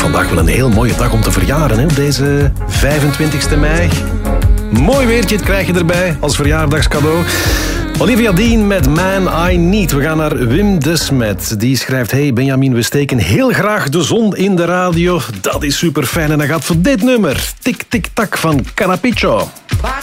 vandaag wel een heel mooie dag om te verjaren, hè? Deze 25 mei. Mooi weertje, het krijg je erbij als verjaardagscadeau. Olivia Dean met Man I Need. We gaan naar Wim de Smet. Die schrijft: hey Benjamin, we steken heel graag de zon in de radio. Dat is super fijn en dat gaat voor dit nummer. Tik tik tak van Carapicho.